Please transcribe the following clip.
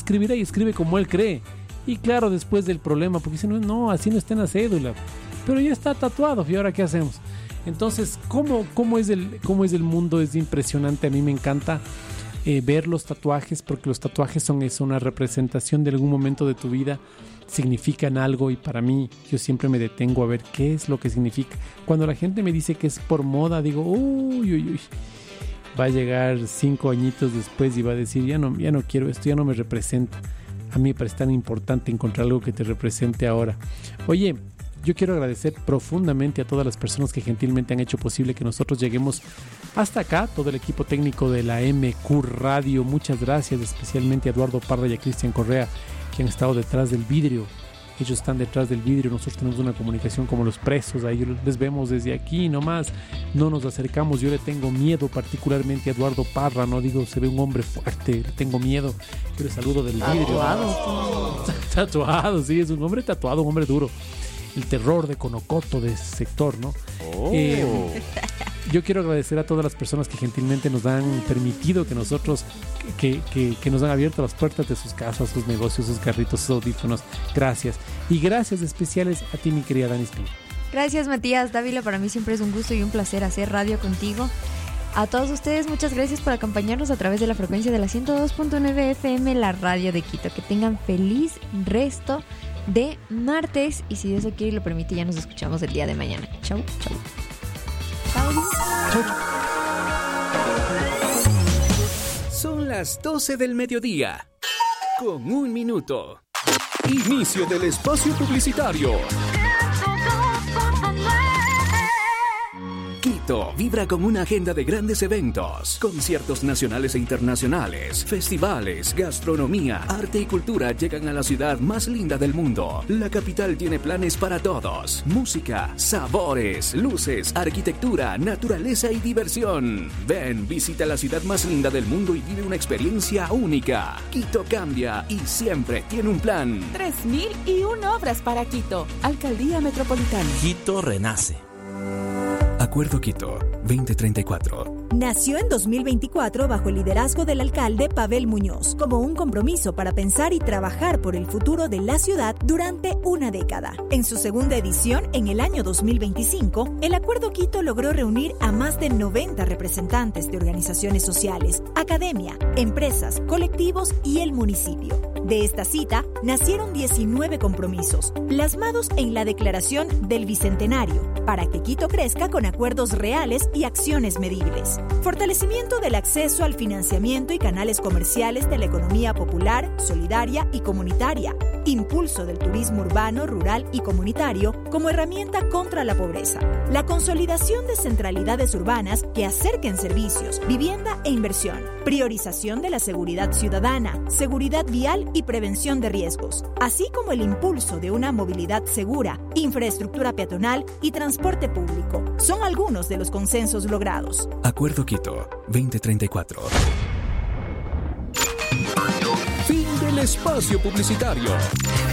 escribirá y escribe como él cree. Y claro, después del problema, porque dicen, no, así no está en la cédula. Pero ya está tatuado, ¿y ahora qué hacemos? Entonces, ¿cómo es el mundo? Es impresionante, a mí me encanta ver los tatuajes, porque los tatuajes son una representación de algún momento de tu vida, significan algo, y para mí, yo siempre me detengo a ver qué es lo que significa. Cuando la gente me dice que es por moda, digo, uy, va a llegar 5 añitos después y va a decir, ya no quiero esto, ya no me representa. A mí me parece tan importante encontrar algo que te represente ahora. Oye, yo quiero agradecer profundamente a todas las personas que gentilmente han hecho posible que nosotros lleguemos hasta acá, todo el equipo técnico de la MQ Radio. Muchas gracias, especialmente a Eduardo Parra y a Cristian Correa, que han estado detrás del vidrio. Ellos están detrás del vidrio, nosotros tenemos una comunicación como los presos, ahí les vemos desde aquí nomás, no nos acercamos. Yo le tengo miedo particularmente a Eduardo Parra, no digo, se ve un hombre fuerte, le tengo miedo. Yo le saludo del vidrio. Tatuado, sí, es un hombre tatuado, un hombre duro. El terror de Conocoto, de ese sector, ¿no? Yo quiero agradecer a todas las personas que gentilmente nos han permitido que nosotros, que nos han abierto las puertas de sus casas, sus negocios, sus carritos, sus audífonos. Gracias. Y gracias especiales a ti, mi querida Dani Espina. Gracias, Matías Dávila. Para mí siempre es un gusto y un placer hacer radio contigo. A todos ustedes, muchas gracias por acompañarnos a través de la frecuencia de la 102.9 FM, la radio de Quito. Que tengan feliz resto de martes, y si Dios lo quiere y lo permite, ya nos escuchamos el día de mañana. Chau. Son las 12 del mediodía, con 1 minuto. Inicio del espacio publicitario. Quito vibra con una agenda de grandes eventos, conciertos nacionales e internacionales, festivales, gastronomía, arte y cultura llegan a la ciudad más linda del mundo. La capital tiene planes para todos: música, sabores, luces, arquitectura, naturaleza y diversión. Ven, visita la ciudad más linda del mundo y vive una experiencia única. Quito cambia y siempre tiene un plan. 3001 obras para Quito. Alcaldía Metropolitana. Quito renace. Acuerdo Quito 2034. Nació en 2024 bajo el liderazgo del alcalde Pavel Muñoz, como un compromiso para pensar y trabajar por el futuro de la ciudad durante una década. En su segunda edición, en el año 2025, el Acuerdo Quito logró reunir a más de 90 representantes de organizaciones sociales, academia, empresas, colectivos y el municipio. De esta cita nacieron 19 compromisos, plasmados en la Declaración del Bicentenario, para que Quito crezca con acuerdos reales y acciones medibles. Fortalecimiento del acceso al financiamiento y canales comerciales de la economía popular, solidaria y comunitaria. Impulso del turismo urbano, rural y comunitario como herramienta contra la pobreza. La consolidación de centralidades urbanas que acerquen servicios, vivienda e inversión. Priorización de la seguridad ciudadana, seguridad vial y prevención de riesgos, así como el impulso de una movilidad segura, infraestructura peatonal y transporte público. Son algunos de los consensos logrados. Acuerdo Quito 2034. Fin del espacio publicitario.